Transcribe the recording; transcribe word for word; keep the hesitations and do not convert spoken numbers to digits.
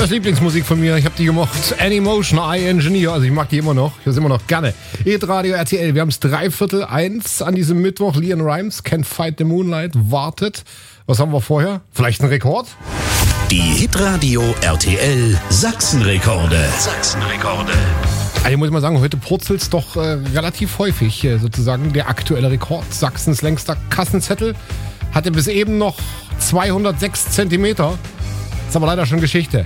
Das Lieblingsmusik von mir, ich habe die gemocht. Anymotion, I Engineer, also ich mag die immer noch, ich höre sie immer noch gerne. Hitradio R T L, wir haben es dreiviertel eins an diesem Mittwoch. Leon Rimes, Can't Fight the Moonlight, wartet. Was haben wir vorher? Vielleicht ein Rekord? Die Hitradio R T L Sachsenrekorde. Sachsenrekorde. Also muss ich mal sagen, heute purzelt es doch äh, relativ häufig, äh, sozusagen der aktuelle Rekord. Sachsens längster Kassenzettel hatte bis eben noch zweihundertsechs Zentimeter. Ist aber leider schon Geschichte.